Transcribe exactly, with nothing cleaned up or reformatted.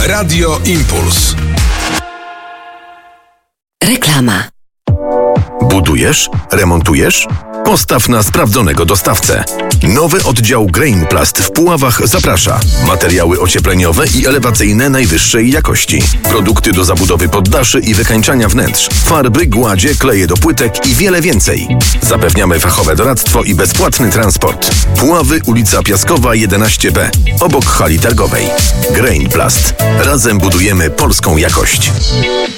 Radio Impuls. Reklama. Budujesz? Remontujesz? Postaw na sprawdzonego dostawcę. Nowy oddział Grainplast w Puławach zaprasza. Materiały ociepleniowe i elewacyjne najwyższej jakości. Produkty do zabudowy poddaszy i wykańczania wnętrz. Farby, gładzie, kleje do płytek i wiele więcej. Zapewniamy fachowe doradztwo i bezpłatny transport. Puławy, ulica Piaskowa jedenaście B. Obok hali targowej. Grainplast. Razem budujemy polską jakość.